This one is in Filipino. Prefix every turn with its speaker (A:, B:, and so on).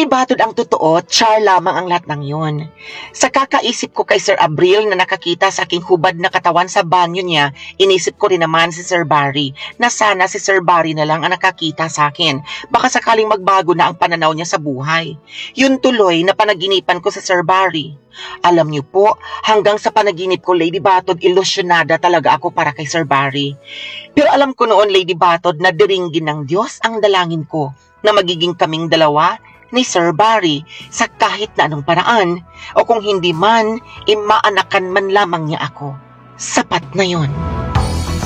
A: Lady Batod, ang totoo, char lamang ang lahat ng yun. Sa kakaisip ko kay Sir Abril na nakakita sa aking hubad na katawan sa banyo niya, inisip ko rin naman si Sir Barry na sana si Sir Barry na lang ang nakakita sa akin. Baka sakaling magbago na ang pananaw niya sa buhay. Yun tuloy na panaginipan ko sa Sir Barry. Alam niyo po, hanggang sa panaginip ko, Lady Batod, ilusyonada talaga ako para kay Sir Barry. Pero alam ko noon, Lady Batod, na diringgin ng Diyos ang dalangin ko na magiging kaming dalawa ni Sir Barry sa kahit na anong paraan, o kung hindi man, imaanakan man lamang niya ako. Sapat na yon.